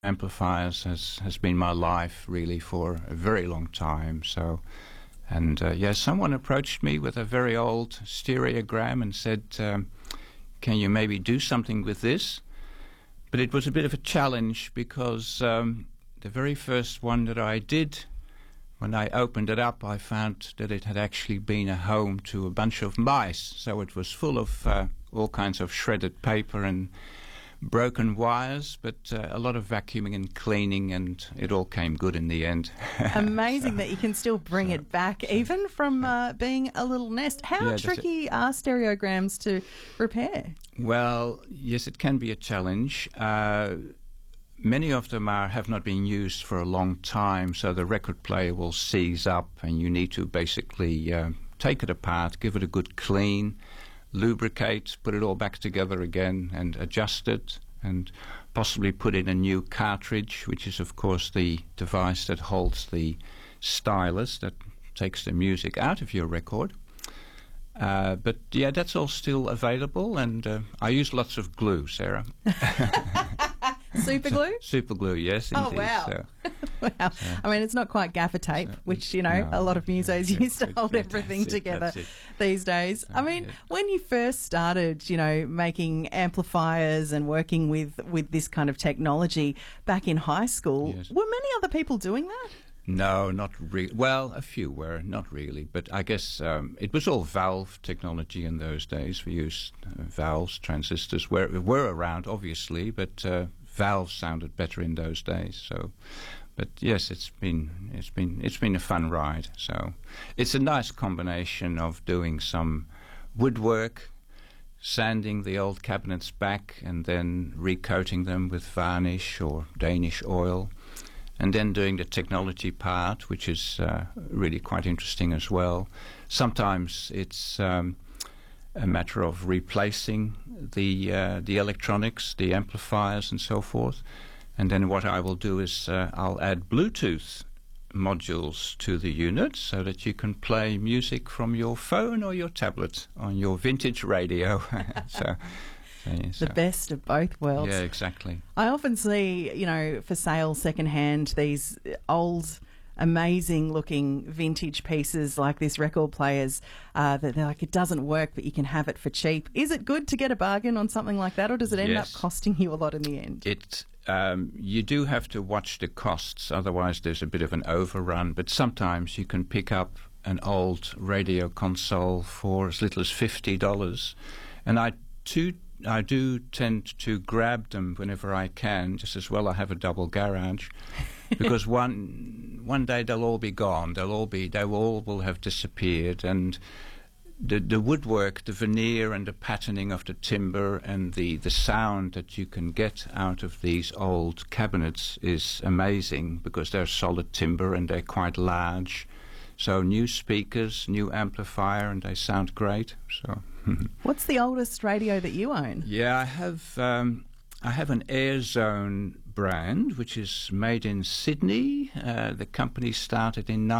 amplifiers has been my life really for a very long time. So, and someone approached me with a very old stereogram and said, "Can you maybe do something with this?" But it was a bit of a challenge because the very first one that I did, when I opened it up, I found that it had actually been a home to a bunch of mice. So it was full of all kinds of shredded paper and broken wires, but a lot of vacuuming and cleaning, and it all came good in the end. Amazing that you can still bring it back, even from being a little nest. How tricky are stereograms to repair? Well, yes, it can be a challenge. Many of them have not been used for a long time, so the record player will seize up, and you need to basically take it apart, give it a good clean, lubricate, put it all back together again and adjust it, and possibly put in a new cartridge, which is of course the device that holds the stylus that takes the music out of your record. But yeah, that's all still available, and I use lots of glue, Sarah. Super glue? Super glue, yes, indeed. Oh, wow. So, wow. I mean, it's not quite gaffer tape, which, a lot of musos use to hold everything together these days. I mean, when you first started, making amplifiers and working with this kind of technology back in high school, were many other people doing that? No, not really. Well, a few were, not really. But I guess it was all valve technology in those days. We used valves, transistors were around, obviously, but valves sounded better in those days. So, but yes, it's been a fun ride. So, it's a nice combination of doing some woodwork, sanding the old cabinets back, and then recoating them with varnish or Danish oil. And then doing the technology part, which is really quite interesting as well. Sometimes it's a matter of replacing the electronics, the amplifiers, and so forth. And then what I will do is I'll add Bluetooth modules to the unit so that you can play music from your phone or your tablet on your vintage radio. The best of both worlds. Yeah, exactly. I often see, for sale secondhand, these old, amazing-looking vintage pieces like this record players that they're like, it doesn't work, but you can have it for cheap. Is it good to get a bargain on something like that, or does it end up costing you a lot in the end? You do have to watch the costs, otherwise there's a bit of an overrun. But sometimes you can pick up an old radio console for as little as $50, and I do tend to grab them whenever I can, just as well I have a double garage, because one day they'll all be gone. They all will have disappeared, and the woodwork, the veneer and the patterning of the timber and the sound that you can get out of these old cabinets is amazing, because they're solid timber and they're quite large. So new speakers, new amplifier, and they sound great. So. What's the oldest radio that you own? Yeah, I have an AirZone brand, which is made in Sydney. The company started in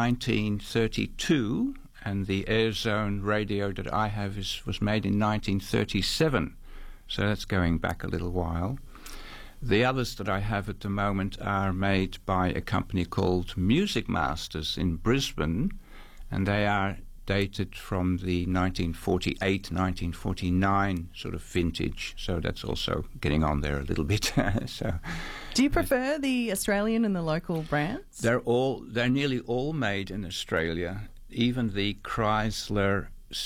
1932, and the AirZone radio that I have was made in 1937. So that's going back a little while. The others that I have at the moment are made by a company called Music Masters in Brisbane, and they are dated from the 1948, 1949 sort of vintage. So that's also getting on there a little bit. Do you prefer the Australian and the local brands? They're nearly all made in Australia. Even the Chrysler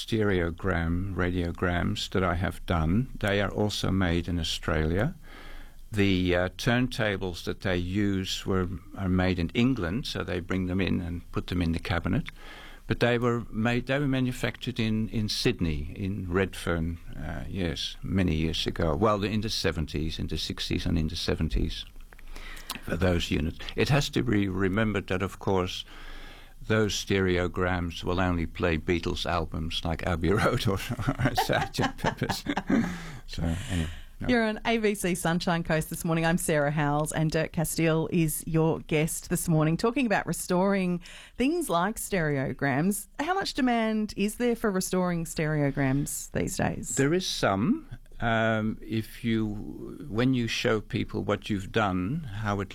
radiograms that I have done, they are also made in Australia. The turntables that they use are made in England, so they bring them in and put them in the cabinet. But they were manufactured in Sydney, in Redfern, many years ago. Well, in the 70s, in the 60s and in the 70s for those units. It has to be remembered that, of course, those stereograms will only play Beatles albums like Abbey Road or Sgt. Pepper's. So, anyway. No. You're on ABC Sunshine Coast this morning. I'm Sarah Howells, and Dirk Castile is your guest this morning, talking about restoring things like stereograms. How much demand is there for restoring stereograms these days? There is some. when you show people what you've done, how it